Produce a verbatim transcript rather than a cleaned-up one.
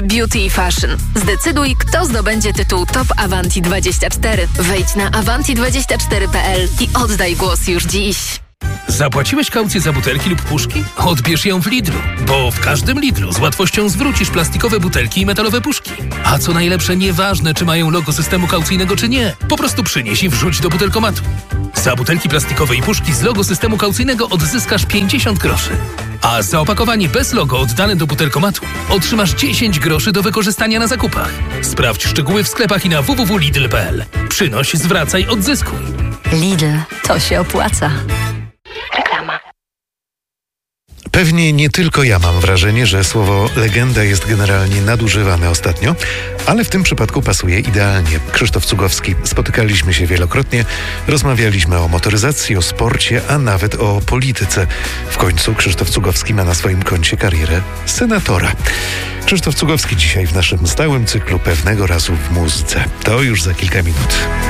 Beauty i fashion. Zdecyduj, kto zdobędzie tytuł Top Avanti dwadzieścia cztery. Wejdź na avanti dwadzieścia cztery kropka p l i oddaj głos już dziś. Zapłaciłeś kaucję za butelki lub puszki? Odbierz ją w Lidlu, bo w każdym Lidlu z łatwością zwrócisz plastikowe butelki i metalowe puszki. A co najlepsze, nieważne czy mają logo systemu kaucyjnego czy nie, po prostu przynieś i wrzuć do butelkomatu. Za butelki plastikowe i puszki z logo systemu kaucyjnego odzyskasz pięćdziesiąt groszy. A za opakowanie bez logo oddane do butelkomatu otrzymasz dziesięć groszy do wykorzystania na zakupach. Sprawdź szczegóły w sklepach i na w w w kropka lidl kropka p l. Przynoś, zwracaj, odzyskuj. Lidl, to się opłaca. Reklama. Pewnie nie tylko ja mam wrażenie, że słowo legenda jest generalnie nadużywane ostatnio, ale w tym przypadku pasuje idealnie. Krzysztof Cugowski. Spotykaliśmy się wielokrotnie, rozmawialiśmy o motoryzacji, o sporcie, a nawet o polityce. W końcu Krzysztof Cugowski ma na swoim koncie karierę senatora. Krzysztof Cugowski dzisiaj w naszym stałym cyklu Pewnego razu w muzyce. To już za kilka minut.